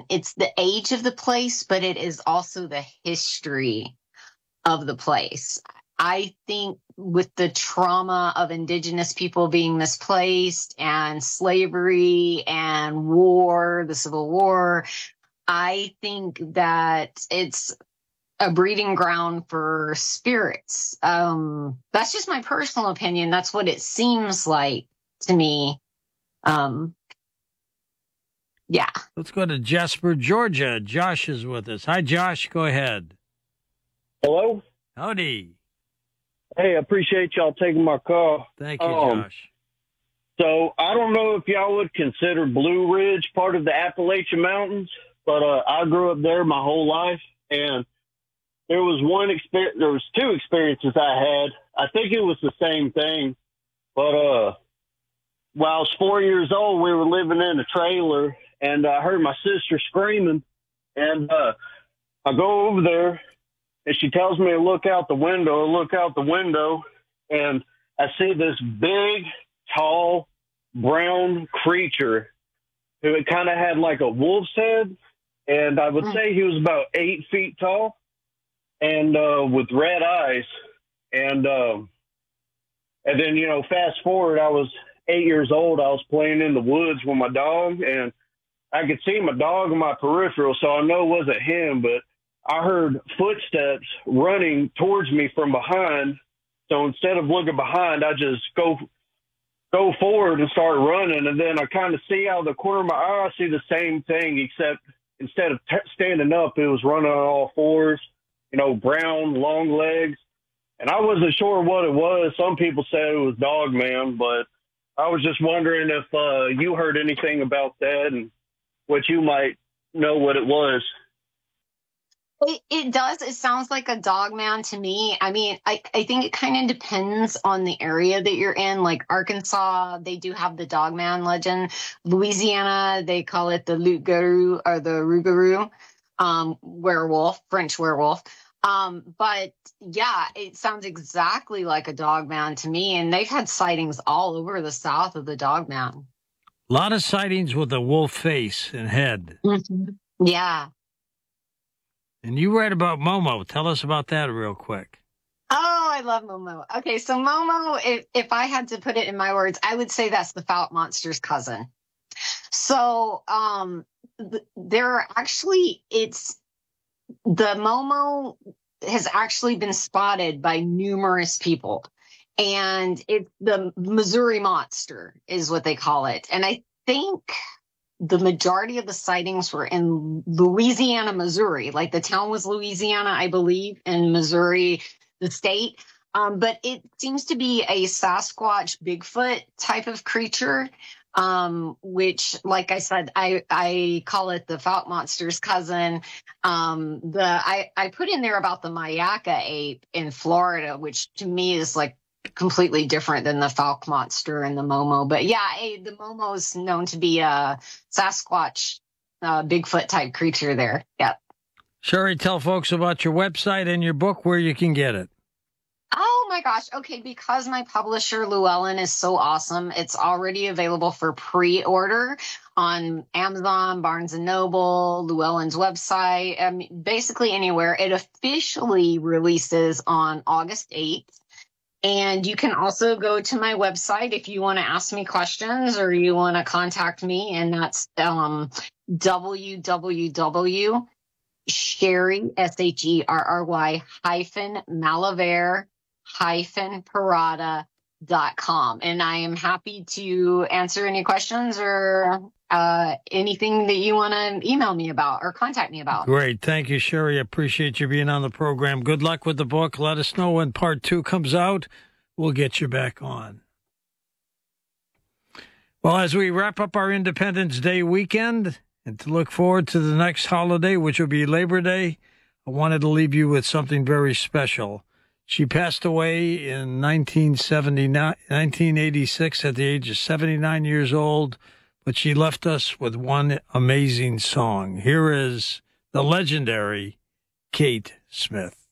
it's the age of the place, but it is also the history of the place. I think with the trauma of indigenous people being misplaced and slavery and war, the Civil War, I think that it's a breeding ground for spirits. That's just my personal opinion. That's what it seems like to me. Yeah. Let's go to Jasper, Georgia. Josh is with us. Hi, Josh. Go ahead. Hello? Howdy. Hey, I appreciate y'all taking my call. Thank you, Josh. So I don't know if y'all would consider Blue Ridge part of the Appalachian Mountains, but I grew up there my whole life, and there was two experiences I had. I think it was the same thing, but while I was 4 years old, we were living in a trailer, and I heard my sister screaming, and I go over there, and she tells me to look out the window, and I see this big, tall, brown creature who kind of had like a wolf's head, and I would say he was about 8 feet tall, and with red eyes, and then, you know, fast forward, I was 8 years old. I was playing in the woods with my dog, and I could see my dog in my peripheral, so I know it wasn't him, but I heard footsteps running towards me from behind. So instead of looking behind, I just go forward and start running. And then I kind of see out of the corner of my eye, I see the same thing, except instead of standing up, it was running on all fours, you know, brown, long legs. And I wasn't sure what it was. Some people said it was Dog Man, but I was just wondering if you heard anything about that and what you might know what it was. It does. It sounds like a dog man to me. I mean, I think it kind of depends on the area that you're in. Like Arkansas, they do have the dog man legend. Louisiana, they call it the loup-garou or the rougarou, werewolf, French werewolf. But yeah, it sounds exactly like a dog man to me. And they've had sightings all over the South of the dog man. A lot of sightings with a wolf face and head. Mm-hmm. Yeah. And you read about Momo. Tell us about that real quick. Oh, I love Momo. Okay, so Momo, if I had to put it in my words, I would say that's the Fouke monster's cousin. So the Momo has actually been spotted by numerous people. And it's the Missouri monster is what they call it. And I think the majority of the sightings were in Louisiana, Missouri. Like the town was Louisiana, I believe, and Missouri, the state. But it seems to be a Sasquatch, Bigfoot type of creature, which, like I said, I call it the Fouke monster's cousin. I put in there about the Mayaka ape in Florida, which to me is like completely different than the Fouke monster and the Momo. But yeah, the Momo is known to be a Sasquatch, Bigfoot type creature there. Yeah. Sherry, tell folks about your website and your book, where you can get it. Oh my gosh. Okay. Because my publisher, Llewellyn, is so awesome. It's already available for pre-order on Amazon, Barnes & Noble, Llewellyn's website, basically anywhere. It officially releases on August 8th. And you can also go to my website if you want to ask me questions or you want to contact me. And that's www.sherry, SHERRY -Malavere-Parada.com. And I am happy to answer any questions or anything that you want to email me about or contact me about. Great. Thank you, Sherry. Appreciate you being on the program. Good luck with the book. Let us know when part 2 comes out. We'll get you back on. Well, as we wrap up our Independence Day weekend and to look forward to the next holiday, which will be Labor Day, I wanted to leave you with something very special. She passed away in 1986 at the age of 79 years old, but she left us with one amazing song. Here is the legendary Kate Smith.